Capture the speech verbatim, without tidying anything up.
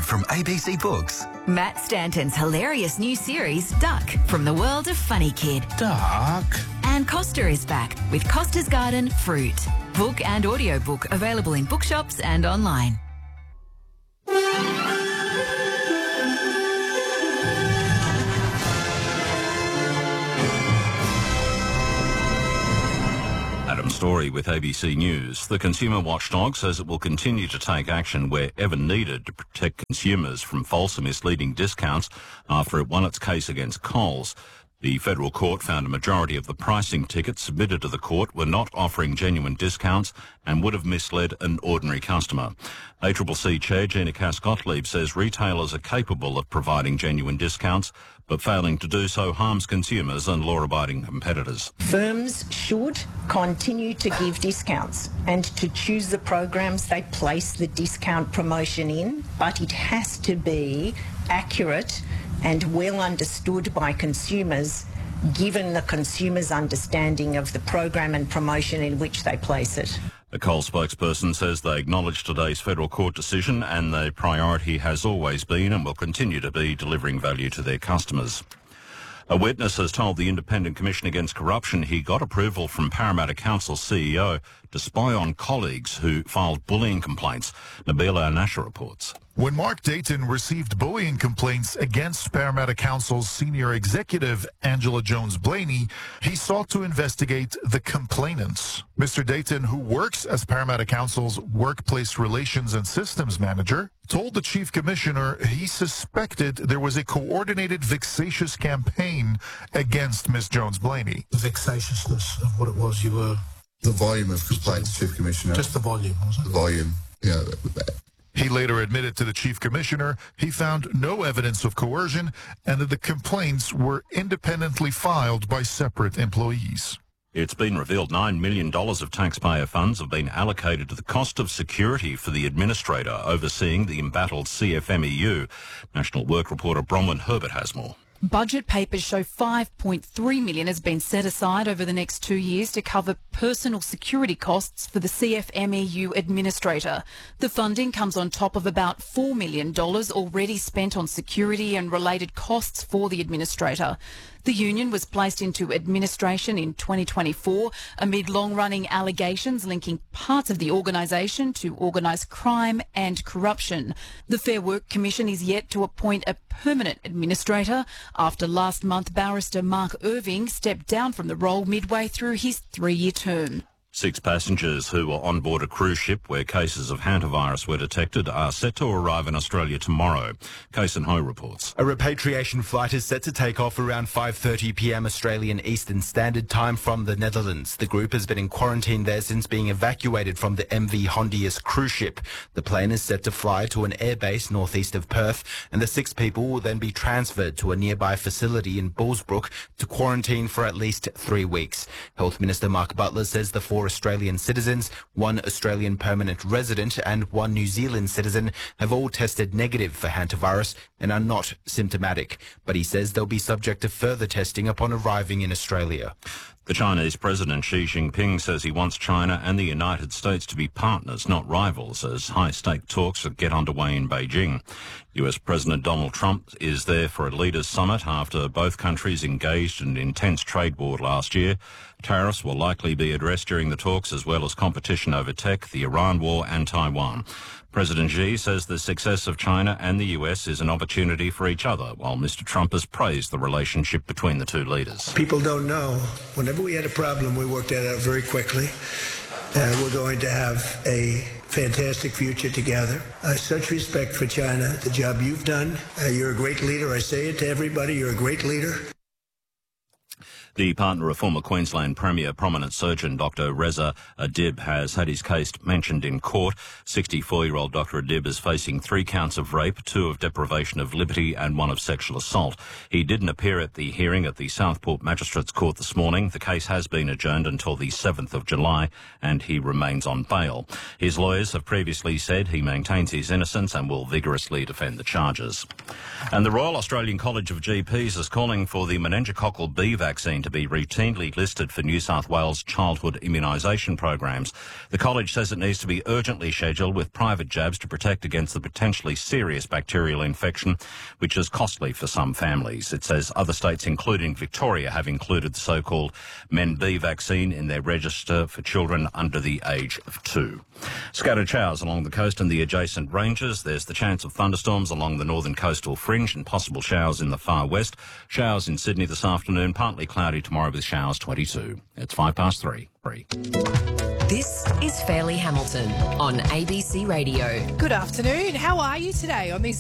from A B C Books. Matt Stanton's hilarious new series, Duck, from the world of Funny Kid. Duck. And Costa is back with Costa's Garden Fruit. Book and audiobook available in bookshops and online. Adam Story with A B C News. The Consumer Watchdog says it will continue to take action wherever needed to protect consumers from false and misleading discounts after it won its case against Coles. The federal court found a majority of the pricing tickets submitted to the court were not offering genuine discounts and would have misled an ordinary customer. A C C C Chair Gina Cass-Gottlieb says retailers are capable of providing genuine discounts, but failing to do so harms consumers and law-abiding competitors. Firms should continue to give discounts and to choose the programs they place the discount promotion in, but it has to be accurate and well understood by consumers, given the consumer's understanding of the program and promotion in which they place it. The Coles spokesperson says they acknowledge today's federal court decision and their priority has always been and will continue to be delivering value to their customers. A witness has told the Independent Commission Against Corruption he got approval from Parramatta Council C E O to spy on colleagues who filed bullying complaints. Nabila Nasha reports. When Mark Dayton received bullying complaints against Parramatta Council's senior executive, Angela Jones-Blaney, he sought to investigate the complainants. Mister Dayton, who works as Parramatta Council's Workplace Relations and Systems Manager, told the Chief Commissioner he suspected there was a coordinated vexatious campaign against Miss Jones-Blaney. The vexatiousness of what it was you were... The volume of complaints, Chief Commissioner. Just the volume, was it? The volume, yeah. He later admitted to the Chief Commissioner he found no evidence of coercion and that the complaints were independently filed by separate employees. It's been revealed nine million dollars of taxpayer funds have been allocated to the cost of security for the administrator overseeing the embattled C F M E U. National Work reporter Bronwyn Herbert has more. Budget papers show five point three million dollars has been set aside over the next two years to cover personal security costs for the C F M E U administrator. The funding comes on top of about four million dollars already spent on security and related costs for the administrator. The union was placed into administration in twenty twenty-four amid long-running allegations linking parts of the organisation to organised crime and corruption. The Fair Work Commission is yet to appoint a permanent administrator after last month barrister Mark Irving stepped down from the role midway through his three-year term. Six passengers who were on board a cruise ship where cases of hantavirus were detected are set to arrive in Australia tomorrow. Kason Ho reports. A repatriation flight is set to take off around five thirty p m Australian Eastern Standard Time from the Netherlands. The group has been in quarantine there since being evacuated from the M V Hondius cruise ship. The plane is set to fly to an airbase northeast of Perth, and the six people will then be transferred to a nearby facility in Bullsbrook to quarantine for at least three weeks. Health Minister Mark Butler says the four Australian citizens, one Australian permanent resident and one New Zealand citizen have all tested negative for hantavirus and are not symptomatic, but he says they'll be subject to further testing upon arriving in Australia. The Chinese President Xi Jinping says he wants China and the United States to be partners, not rivals, as high-stake talks get underway in Beijing. U S President Donald Trump is there for a leaders' summit after both countries engaged in an intense trade war last year. Tariffs will likely be addressed during the talks, as well as competition over tech, the Iran war and Taiwan. President Xi says the success of China and the U S is an opportunity for each other, while Mister Trump has praised the relationship between the two leaders. People don't know. Whenever we had a problem, we worked that out very quickly. And we're going to have a fantastic future together. I have such respect for China, the job you've done. Uh, you're a great leader. I say it to everybody. You're a great leader. The partner of former Queensland Premier prominent surgeon Doctor Reza Adib has had his case mentioned in court. sixty-four-year-old Doctor Adib is facing three counts of rape, two of deprivation of liberty and one of sexual assault. He didn't appear at the hearing at the Southport Magistrates Court this morning. The case has been adjourned until the seventh of July and he remains on bail. His lawyers have previously said he maintains his innocence and will vigorously defend the charges. And the Royal Australian College of G Ps is calling for the meningococcal B vaccine to be routinely listed for New South Wales childhood immunisation programs. The college says it needs to be urgently scheduled with private jabs to protect against the potentially serious bacterial infection, which is costly for some families. It says other states, including Victoria, have included the so-called Men B vaccine in their register for children under the age of two. Scattered showers along the coast and the adjacent ranges. There's the chance of thunderstorms along the northern coastal fringe and possible showers in the far west. Showers in Sydney this afternoon, partly cloudy tomorrow with showers twenty-two. It's five past three. Three. This is Fairleigh Hamilton on A B C Radio. Good afternoon. How are you today on this